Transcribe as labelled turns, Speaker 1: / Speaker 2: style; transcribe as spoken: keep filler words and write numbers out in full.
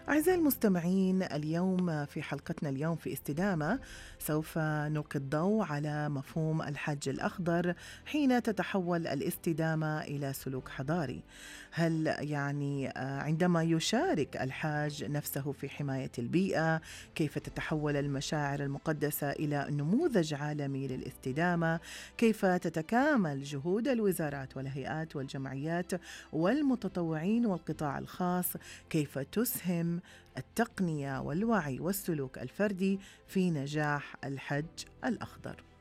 Speaker 1: أعزائي المستمعين، اليوم في حلقتنا اليوم في استدامة سوف نلقي الضوء على مفهوم الحج الأخضر حين تتحول الاستدامة إلى سلوك حضاري. هل يعني آه، عندما يشارك الحاج نفسه في حماية البيئة، كيف تتحول المشاعر المقدسة إلى نموذج عالمي للاستدامة؟ كيف تتكامل جهود الوزارات والهيئات والجمعيات والمتطوعين والقطاع الخاص؟ كيف تسهم التقنية والوعي والسلوك الفردي في نجاح الحج الأخضر؟